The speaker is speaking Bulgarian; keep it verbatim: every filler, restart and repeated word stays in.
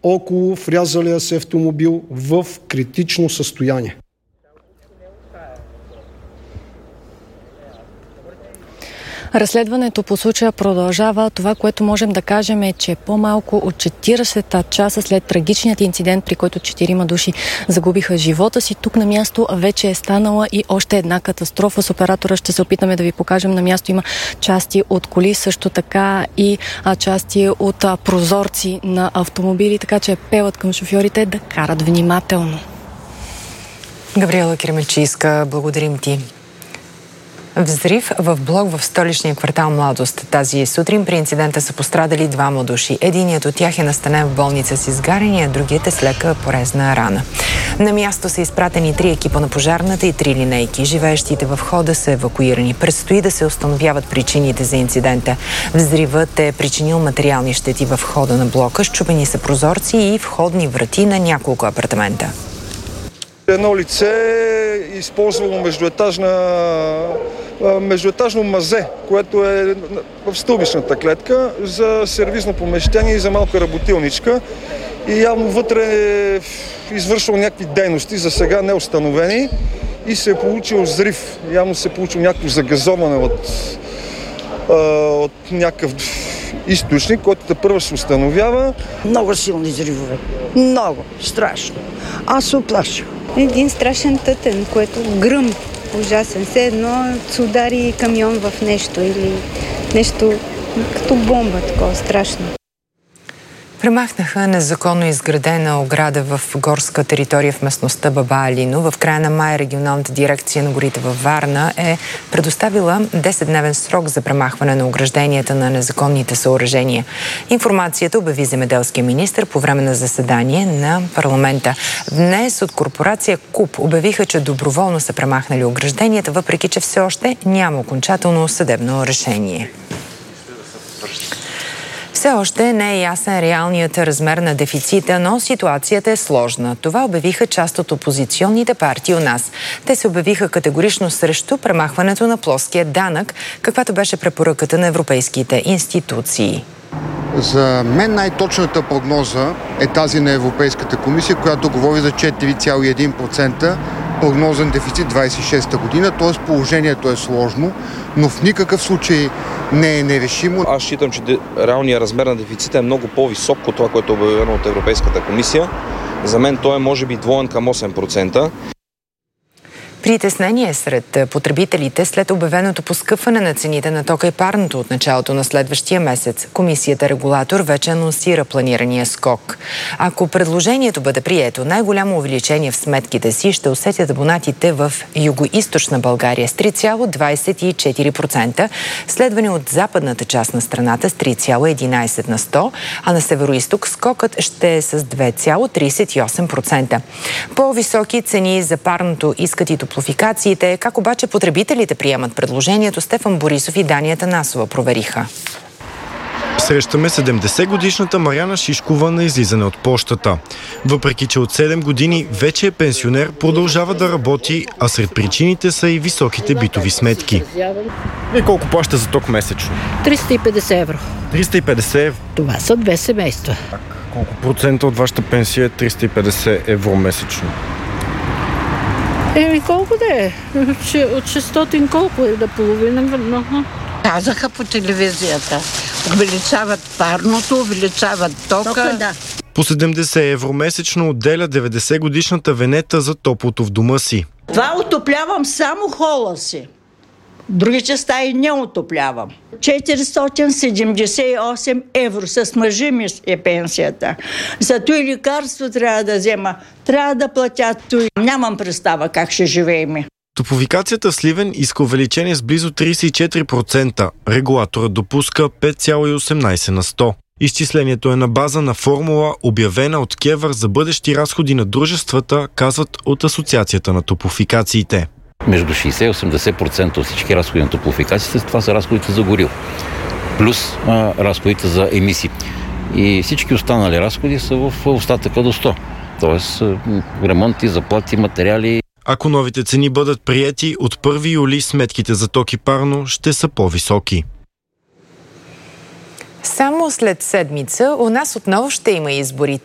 около врязалия се автомобил в критично състояние. Разследването по случая продължава. Това, което можем да кажем е, че по-малко от четиридесет часа след трагичният инцидент, при който четирима души загубиха живота си, тук на място вече е станала и още една катастрофа. С оператора ще се опитаме да ви покажем. На място има части от коли, също така и а, части от а, прозорци на автомобили, така че апелът към шофьорите е да карат внимателно. Габриела Кирмечийска, благодарим ти. Взрив в блок в столичния квартал Младост. Тази сутрин при инцидента са пострадали двама души. Единият от тях е настанен в болница с изгаряне, а другият е с лека порезна рана. На място са изпратени три екипа на пожарната и три линейки. Живеещите в входа са евакуирани. Предстои да се установяват причините за инцидента. Взривът е причинил материални щети в входа на блока. Счупени са прозорци и входни врати на няколко апартамента. Едно лице е използвало междуетажна, междуетажно мазе, което е в стълбищната клетка за сервизно помещение и за малка работилничка. И явно вътре е извършвал някакви дейности, за сега не установени, и се е получил взрив. Явно се е получил някакво загазоване от, от някакъв източник, който тепърва се установява. Много силни взривове. Много. Страшно. Аз се оплаших. Един страшен тътен, което гръм ужасен. Все едно се удари камион в нещо или нещо като бомба, такова страшно. Премахнаха незаконно изградена ограда в горска територия в местността Баба Алино. В края на май регионалната дирекция на горите във Варна е предоставила десетдневен срок за премахване на огражденията на незаконните съоръжения. Информацията обяви земеделския министър по време на заседание на парламента. Днес от корпорация КУП обявиха, че доброволно са премахнали огражденията, въпреки че все още няма окончателно съдебно решение. Все още не е ясен реалният размер на дефицита, но ситуацията е сложна. Това обявиха част от опозиционните партии у нас. Те се обявиха категорично срещу премахването на плоския данък, каквато беше препоръката на европейските институции. За мен най-точната прогноза е тази на Европейската комисия, която говори за четири цяло и един процента прогнозен дефицит двадесет и шеста година, т.е. положението е сложно, но в никакъв случай не е нерешимо. Аз считам, че реалният размер на дефицита е много по-висок от това, което е обявено от Европейската комисия. За мен той е може би двоен към осем процента. Притеснение сред потребителите след обявеното поскъпване на цените на тока и парното от началото на следващия месец. Комисията регулатор вече анонсира планирания скок. Ако предложението бъде прието, най-голямо увеличение в сметките си ще усетят абонатите в югоизточна България с три цяло двадесет и четири процента, следвани от западната част на страната с три цяло единадесет на сто, а на североизток скокът ще е с две цяло тридесет и осем процента. По-високи цени за парното искат и топлофикациите. Как обаче потребителите приемат предложението, Стефан Борисов и Дания Танасова провериха. Срещаме седемдесетгодишната Марияна Шишкова на излизане от пощата. Въпреки че от седем години вече е пенсионер, продължава да работи, а сред причините са и високите битови сметки. Вие колко плащате за ток месечно? триста и петдесет евро. триста и петдесет евро? Това са две семейства. Колко процента от вашата пенсия е триста и петдесет евро месечно? Еми колко да е? От шестстотин колко е да половина? Казаха по телевизията. Увеличават парното, увеличават тока. тока да. По седемдесет евро месечно отделя деветдесетгодишната Венета за топлото в дома си. Това отоплявам само хола си. Другите стаи не отоплявам. четиристотин седемдесет и осем евро с мъжи ми е пенсията. За това лекарство трябва да взема. Трябва да платят това. Нямам представа как ще живеем. Топлофикацията в Сливен иска увеличение с близо тридесет и четири процента. Регулаторът допуска пет цяло и осемнадесет на сто. Изчислението е на база на формула, обявена от КЕВР за бъдещи разходи на дружествата, казват от Асоциацията на топлофикациите. Между шейсет и осемдесет процента от всички разходи на топлофикациите, това са разходите за гориво, плюс а, разходите за емисии. И всички останали разходи са в остатъка до сто. Тоест ремонти, заплати, материали. Ако новите цени бъдат приети, от първи юли сметките за ток и парно ще са по-високи. Само след седмица у нас отново ще има избори.